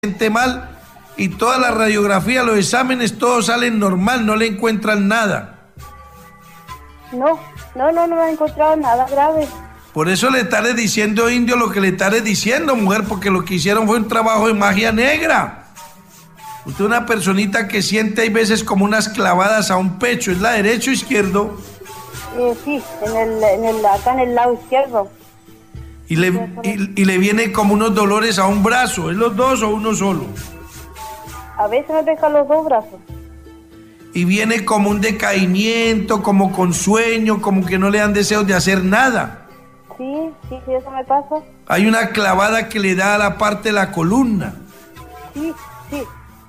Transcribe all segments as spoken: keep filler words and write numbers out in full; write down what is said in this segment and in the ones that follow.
siente mal y toda la radiografía, los exámenes, todos salen normal, no le encuentran nada. No, no, no, no he encontrado nada grave. Por eso le estaré diciendo, indio, lo que le estaré diciendo, mujer, porque lo que hicieron fue un trabajo de magia negra. Usted es una personita que siente, hay veces, como unas clavadas a un pecho. ¿Es la derecho o izquierdo? Eh, sí, en el, en el, acá en el lado izquierdo. Y le, y, y le viene como unos dolores a un brazo. ¿Es los dos o uno solo? A veces me deja los dos brazos. Y viene como un decaimiento, como con sueño, como que no le dan deseos de hacer nada. Sí, sí, sí, eso me pasa. Hay una clavada que le da a la parte de la columna. Sí, sí.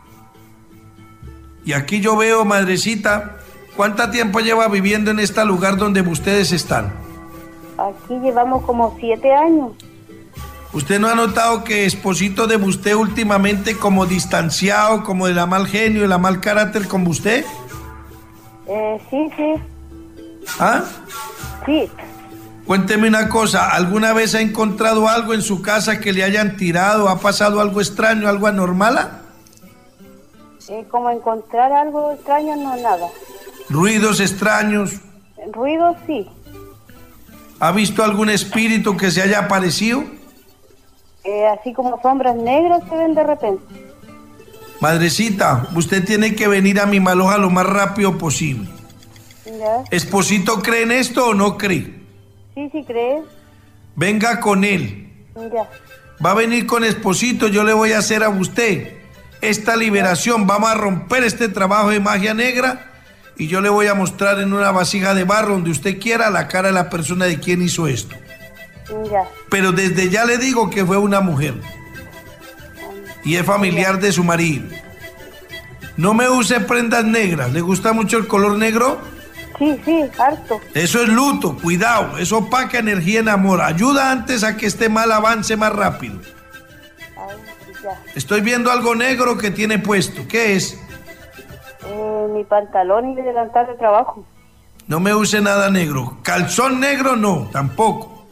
Y aquí yo veo, madrecita, ¿cuánto tiempo lleva viviendo en este lugar donde ustedes están? Aquí llevamos como siete años. ¿Usted no ha notado que esposito de usted últimamente como distanciado, como de la mal genio, de la mal carácter con usted? Eh, sí, sí. ¿Ah? Sí. Cuénteme una cosa, ¿alguna vez ha encontrado algo en su casa que le hayan tirado? ¿Ha pasado algo extraño, algo anormal? Eh, como encontrar algo extraño, no, nada. ¿Ruidos extraños? Ruidos, sí. ¿Ha visto algún espíritu que se haya aparecido? Eh, así como sombras negras se ven de repente. Madrecita, usted tiene que venir a mi Maloja lo más rápido posible. ¿Ya? ¿Esposito cree en esto o no cree? Sí, sí, ¿crees? Venga con él. Ya. Va a venir con esposito, yo le voy a hacer a usted esta liberación. Vamos a romper este trabajo de magia negra y yo le voy a mostrar en una vasija de barro, donde usted quiera, la cara de la persona de quien hizo esto. Ya. Pero desde ya le digo que fue una mujer y es familiar de su marido. No me use prendas negras. ¿Le gusta mucho el color negro? Sí, sí, harto. Eso es luto, cuidado, eso opaca energía en amor. Ayuda antes a que este mal avance más rápido. Ay, ya. Estoy viendo algo negro que tiene puesto. ¿Qué es? Eh, mi pantalón y mi delantal de trabajo. No me use nada negro. Calzón negro no, tampoco.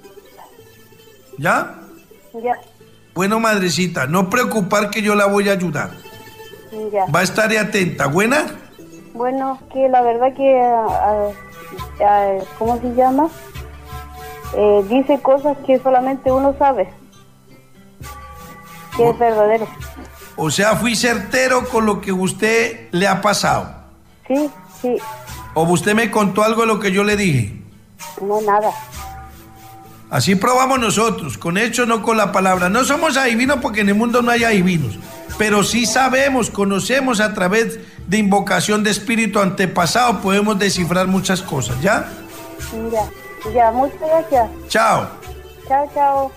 ¿Ya? Ya. Bueno, madrecita, no preocupar que yo la voy a ayudar. Ya. Va a estar atenta. ¿Buena? Bueno, que la verdad que, uh, uh, uh, ¿cómo se llama? Eh, dice cosas que solamente uno sabe, que oh. es verdadero. O sea, fui certero con lo que usted le ha pasado. Sí, sí. ¿O usted me contó algo de lo que yo le dije? No, nada. Así probamos nosotros, con hechos, no con la palabra. No somos adivinos porque en el mundo no hay adivinos, pero sí sabemos, conocemos a través de invocación de espíritu antepasado, podemos descifrar muchas cosas, ¿ya? Ya, ya, muchas gracias. Chao. Chao, chao.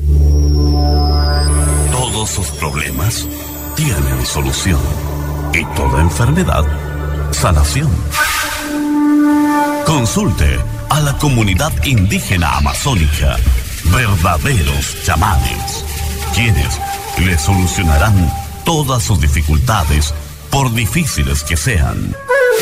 Todos sus problemas tienen solución y toda enfermedad, sanación. Consulte a la comunidad indígena amazónica, verdaderos chamanes, quienes le solucionarán todas sus dificultades, por difíciles que sean.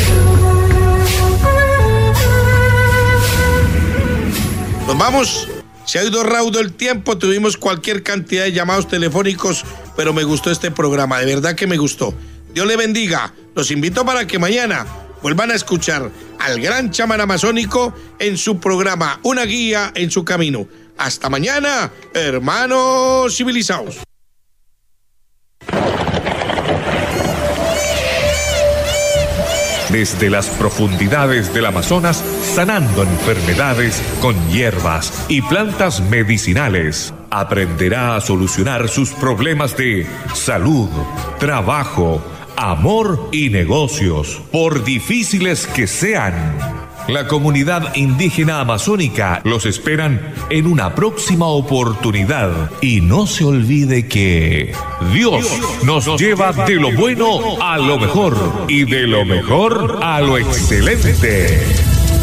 Nos vamos. Se ha ido raudo el tiempo, tuvimos cualquier cantidad de llamados telefónicos, pero me gustó este programa, de verdad que me gustó. Dios le bendiga. Los invito para que mañana vuelvan a escuchar al gran chamán amazónico en su programa Una Guía en su Camino. Hasta mañana, hermanos civilizados. Desde las profundidades del Amazonas, sanando enfermedades con hierbas y plantas medicinales, aprenderá a solucionar sus problemas de salud, trabajo, amor y negocios, por difíciles que sean. La comunidad indígena amazónica los esperan en una próxima oportunidad. Y no se olvide que Dios nos lleva de lo bueno a lo mejor y de lo mejor a lo excelente.